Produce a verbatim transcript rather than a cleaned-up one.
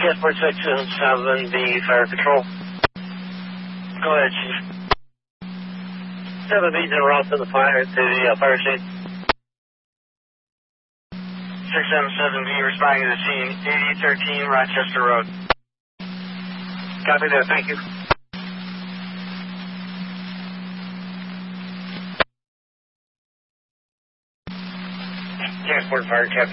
Transport Section seven B Fire Control. Go ahead, Chief. seven B's en route to the fire, to the uh, fire scene. six seven seven B responding to the scene, eighty thirteen Rochester Road. Copy that, thank you. Transport Fire Captain.